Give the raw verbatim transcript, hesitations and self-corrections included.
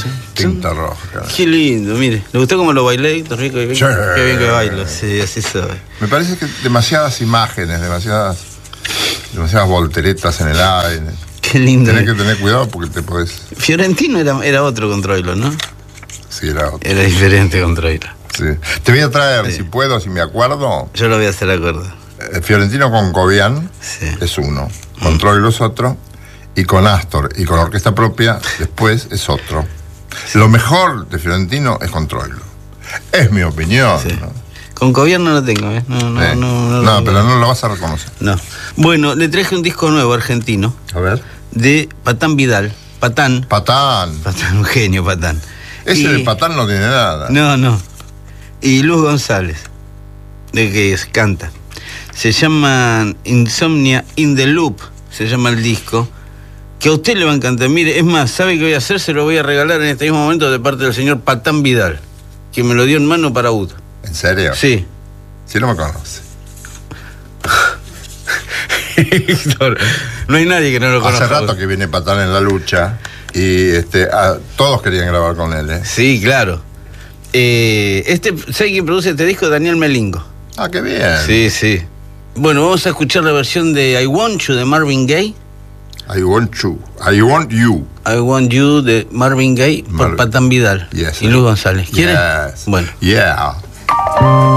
sí. Tinta roja. Qué lindo, mire. ¿Le gustó cómo lo bailé, Héctor Rico? Qué bien, Sí. qué bien que bailo, sí, así soy. Me parece que demasiadas imágenes, demasiadas, demasiadas volteretas en el aire. Qué lindo. Tenés que tener cuidado porque te podés... Fiorentino era, era otro con Troilo, ¿no? Sí, era otro. Era diferente con Troilo. Sí. Te voy a traer, Sí. si puedo, si me acuerdo, Yo lo voy a hacer acuerdo. eh, Fiorentino con Cobian, Sí. es uno, con Troilo es otro, y con Astor y con orquesta propia después es otro. Lo mejor de Fiorentino es con Troilo. Es mi opinión. Sí. ¿no? Con gobierno no tengo, ¿eh? No, no, Eh, no, no, no, no, pero no lo vas a reconocer. no. Bueno, le traje un disco nuevo argentino A ver. de Patán Vidal. Patán. Patán. Patán, un genio, Patán. Ese Y- de Patán no tiene nada. No, no. Y Luz González, de que es- canta. Se llama Insomnia in the Loop, se llama el disco, que a usted le va a encantar. Mire, es más, ¿sabe qué voy a hacer? Se lo voy a regalar en este mismo momento de parte del señor Patán Vidal, que me lo dio en mano para U T. ¿En serio? Sí. Sí, no me conoce. Héctor, no hay nadie que no lo conozca. Hace rato que viene Patán en la lucha y este, a, todos querían grabar con él. ¿eh? Sí, claro. Eh, este, ¿sabe quién produce este disco? Daniel Melingo. Ah, qué bien. Sí, sí. Bueno, vamos a escuchar la versión de I Want You de Marvin Gaye. I want you. I want you. I Want You de Marvin Gaye por Mar- Patán Vidal Yes, y Luz González. ¿Quiere? Yes. Bueno. Yeah.